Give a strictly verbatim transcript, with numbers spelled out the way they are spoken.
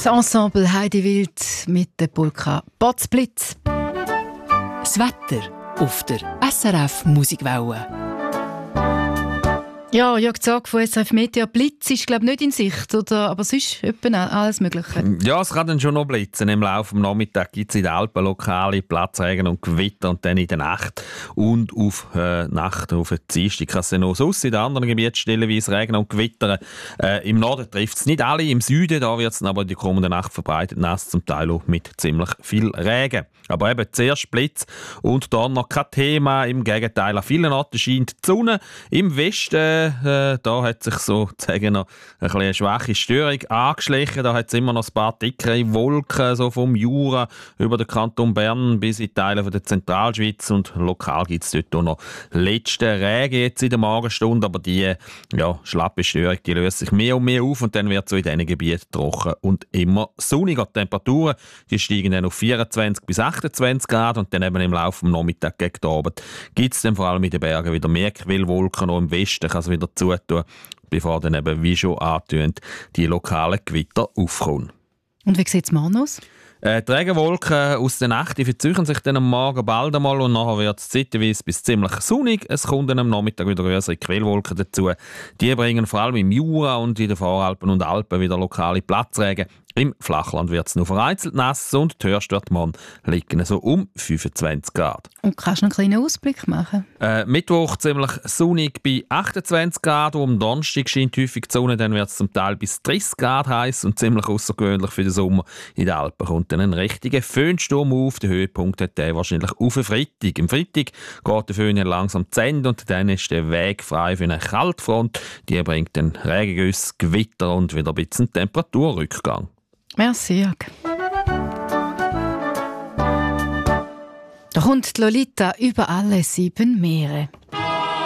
Das Ensemble Heidi Wild mit der Polka Potzblitz. Das Wetter auf der S R F Musikwelle. Ja, Jörg Zag von S R F Media. Blitz ist, glaube ich, nicht in Sicht, oder? Aber sonst etwa alles Mögliche. Ja, es kann dann schon noch blitzen. Im Laufe des Nachmittags gibt es in den Alpen lokale Platzregen und Gewitter und dann in der Nacht und auf äh, Nacht auf den Dienstag kann es dann noch aus. In den anderen Gebieten stellenweise Regen und Gewitter. Äh, Im Norden trifft es nicht alle, im Süden da wird es dann aber in der kommenden Nacht verbreitet nass, zum Teil auch mit ziemlich viel Regen. Aber eben zuerst Blitz und dann noch kein Thema. Im Gegenteil, an vielen Orten scheint die Sonne. Im Westen Äh, da hat sich sozusagen noch ein bisschen eine schwache Störung angeschlichen. Da hat es immer noch ein paar dickere Wolken, so vom Jura über den Kanton Bern bis in Teile von der Zentralschweiz. Und lokal gibt es dort auch noch letzte Regen jetzt in der Morgenstunde. Aber die ja, schlappe Störung die löst sich mehr und mehr auf und dann wird es so in diesen Gebieten trocken und immer sonniger. Die Temperaturen die steigen dann auf vierundzwanzig bis achtundzwanzig Grad und dann eben im Laufe des Nachmittags gegen den Abend gibt es dann vor allem in den Bergen wieder mehr Quellwolken. Auch im Westen kann es wieder zutun, bevor dann eben, wie schon angetönt, die lokalen Gewitter aufkommen. Und wie sieht es morgen aus? Äh, die Regenwolken aus der Nacht die verzögern sich dann am Morgen bald einmal und nachher wird es zeitweise bis ziemlich sonnig. Es kommen dann am Nachmittag wieder größere Quellwolken dazu. Die bringen vor allem im Jura und in den Voralpen und Alpen wieder lokale Platzregen. Im Flachland wird es nur vereinzelt nass und die Höchstwerte morgen liegen so um fünfundzwanzig Grad. Und kannst du noch einen kleinen Ausblick machen? Äh, Mittwoch ziemlich sonnig bei achtundzwanzig Grad. Am Donnerstag scheint häufig die Sonne, dann wird es zum Teil bis dreißig Grad heiß und ziemlich außergewöhnlich für den Sommer. In den Alpen kommt dann ein richtiger Föhnsturm auf. Der Höhepunkt hat der wahrscheinlich auf den Freitag. Am Freitag geht der Föhn langsam zu Ende und dann ist der Weg frei für eine Kaltfront. Die bringt dann Regengüsse, Gewitter und wieder ein bisschen Temperaturrückgang. Merci, Jörg. Da kommt Lolita über alle sieben Meere.